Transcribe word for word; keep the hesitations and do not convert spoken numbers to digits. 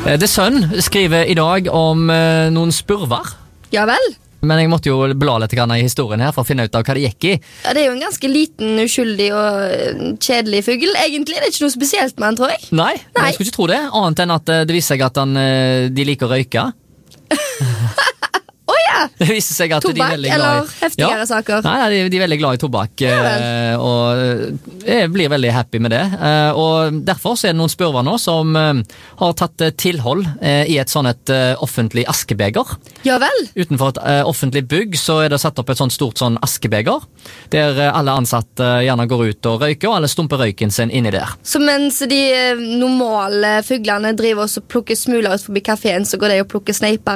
The Sun skriver i dag om eh, noen spurver. Ja vel. Men jeg måtte jo bla litt grann i historien her for å finne ut av hva det gikk i. Ja, det er jo en ganske liten, uskyldig og eh, kjedelig fugl. Egentlig er det ikke noe spesielt med han, tror jeg. Nei, Nei. jeg skulle ikke tro det. Annet enn at eh, det viser seg at han, eh, de liker å røyke. Åja! Det viser seg at de er Tobakk veldig glad i... eller heftigere Ja. saker? Nei, nei, de, de er veldig glad i tobakk, Ja vel. eh, og jeg blir veldig happy med det. Eh, og derfor så er det noen spurver nå som eh, har tatt eh, tilhold eh, i et sånn et eh, offentlig askebeger. Ja vel. Utenfor et eh, offentlig bygg så er det satt opp et sånt stort sånn askebeger, der eh, alle ansatte eh, gjerne går ut og røyker, og alle stumper røyken sin inni der. Så mens de eh, normale fuglene driver også og plukker smuler ut forbi kaféen, så går de og plukker sneiper